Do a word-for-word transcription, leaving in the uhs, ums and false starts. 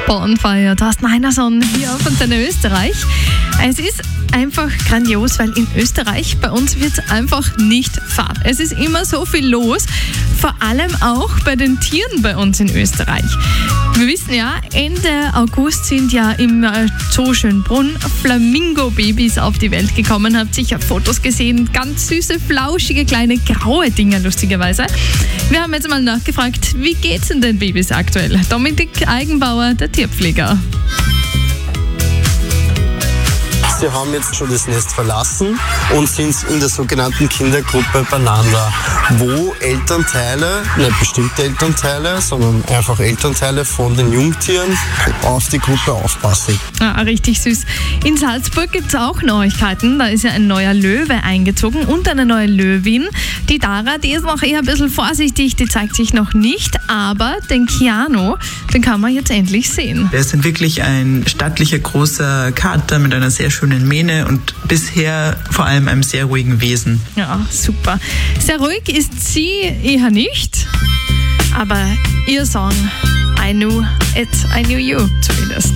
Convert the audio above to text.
Bonfire, Thorsten Heinerson hier auf Antenne Österreich. Es ist einfach grandios, weil in Österreich bei uns wird es einfach nicht fad. Es ist immer so viel los, vor allem auch bei den Tieren bei uns in Österreich. Wir wissen ja, Ende August sind ja im Zoo Schönbrunn Flamingo-Babys auf die Welt gekommen. Habt sicher Fotos gesehen, ganz süße, flauschige, kleine, graue Dinger lustigerweise. Wir haben jetzt mal nachgefragt, wie geht's denn den Babys aktuell? Dominik Eigenbauer, der Tierpfleger. Sie haben jetzt schon das Nest verlassen und sind in der sogenannten Kindergruppe Bananda, wo Elternteile, nicht bestimmte Elternteile, sondern einfach Elternteile von den Jungtieren auf die Gruppe aufpassen. Ah, richtig süß. In Salzburg gibt es auch Neuigkeiten. Da ist ja ein neuer Löwe eingezogen und eine neue Löwin. Die Dara, die ist noch eher ein bisschen vorsichtig, die zeigt sich noch nicht, aber den Keanu, den kann man jetzt endlich sehen. Er ist wirklich ein stattlicher, großer Kater mit einer sehr schönen Mähne und bisher vor allem einem sehr ruhigen Wesen. Ja, super. Sehr ruhig ist sie eher nicht, aber ihr Song I Knew It, I Knew You zumindest.